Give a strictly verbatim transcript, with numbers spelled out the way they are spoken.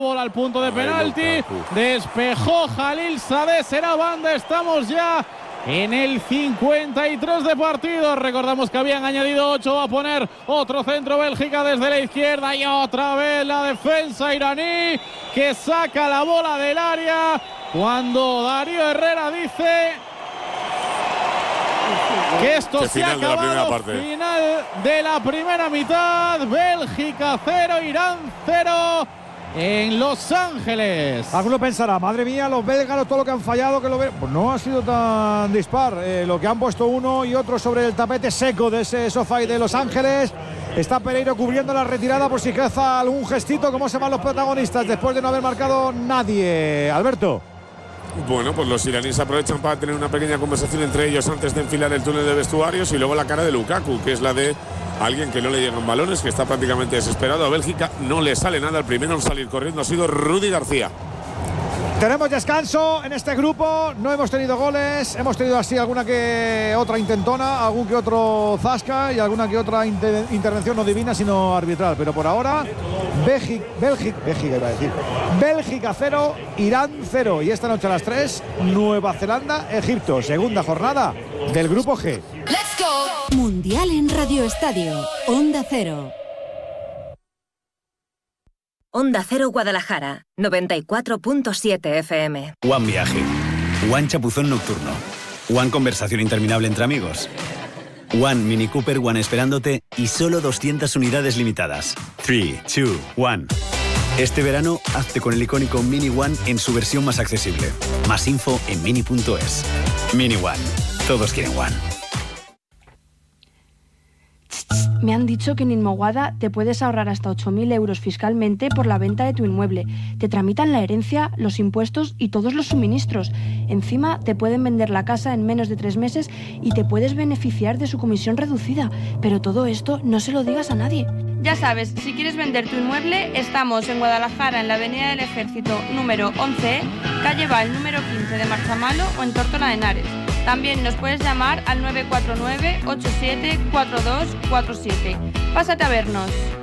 Bola al punto de penalti, despejó Jalil Sadeh, será banda, estamos ya en el cincuenta y tres de partido. Recordamos que habían añadido ocho, va a poner otro centro Bélgica desde la izquierda y otra vez la defensa iraní que saca la bola del área cuando Darío Herrera dice que esto que se ha acabado. Final de la primera mitad, Bélgica cero, Irán cero. En Los Ángeles. Alguno pensará, madre mía, los belgas, todo lo que han fallado, que lo ve. Pues no ha sido tan dispar. Eh, lo que han puesto uno y otro sobre el tapete seco de ese SoFi de Los Ángeles. Está Pereiro cubriendo la retirada por si caza algún gestito. ¿Cómo se van los protagonistas después de no haber marcado nadie? Alberto. Bueno, pues los iraníes aprovechan para tener una pequeña conversación entre ellos antes de enfilar el túnel de vestuarios y luego la cara de Lukaku, que es la de alguien que no le llegan balones, que está prácticamente desesperado. A Bélgica no le sale nada. El primero en salir corriendo ha sido Rudy García. Tenemos descanso en este grupo, no hemos tenido goles, hemos tenido así alguna que otra intentona, algún que otro zasca y alguna que otra inter intervención no divina sino arbitral, pero por ahora Bélgica, Bélgica, Bélgica iba a decir, Bélgica cero, Irán cero y esta noche a las tres Nueva Zelanda, Egipto, segunda jornada del grupo G. Let's go. Mundial en Radio Estadio, Onda Cero. Onda Cero Guadalajara, noventa y cuatro punto siete F M. One Viaje, One Chapuzón Nocturno, One Conversación Interminable entre amigos, One Mini Cooper One esperándote y solo doscientas unidades limitadas. tres, dos, uno. Este verano, hazte con el icónico Mini One en su versión más accesible. Más info en mini punto es. Mini One. Todos quieren One. Me han dicho que en Inmoguada te puedes ahorrar hasta ocho mil euros fiscalmente por la venta de tu inmueble. Te tramitan la herencia, los impuestos y todos los suministros. Encima te pueden vender la casa en menos de tres meses y te puedes beneficiar de su comisión reducida. Pero todo esto no se lo digas a nadie. Ya sabes, si quieres vender tu inmueble, estamos en Guadalajara, en la Avenida del Ejército número once E, calle Val número quince de Marzamalo o en Tórtola de Henares. También nos puedes llamar al nueve cuatro nueve, ocho siete cuatro dos cuatro siete. Pásate a vernos.